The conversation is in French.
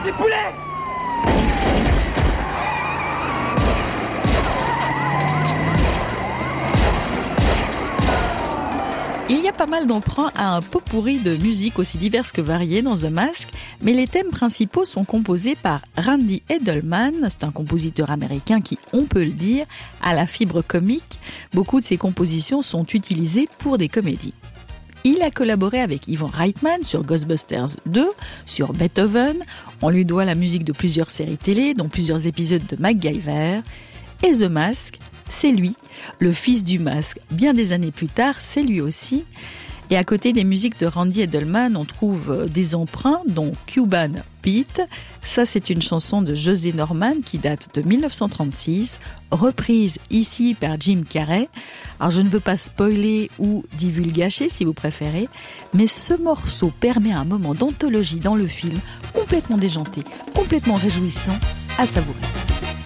les poulets! Il y a pas mal d'emprunts à un pot-pourri de musique aussi diverses que variées dans The Mask, mais les thèmes principaux sont composés par Randy Edelman. C'est un compositeur américain qui, on peut le dire, a la fibre comique. Beaucoup de ses compositions sont utilisées pour des comédies. Il a collaboré avec Ivan Reitman sur Ghostbusters 2, sur Beethoven. On lui doit la musique de plusieurs séries télé, dont plusieurs épisodes de MacGyver. Et The Mask, c'est lui, le fils du masque. Bien des années plus tard, c'est lui aussi. Et à côté des musiques de Randy Edelman, on trouve des emprunts, dont Cuban Pete. Ça, c'est une chanson de José Norman qui date de 1936, reprise ici par Jim Carrey. Alors, je ne veux pas spoiler ou divulgacher, si vous préférez, mais ce morceau permet un moment d'anthologie dans le film, complètement déjanté, complètement réjouissant, à savourer.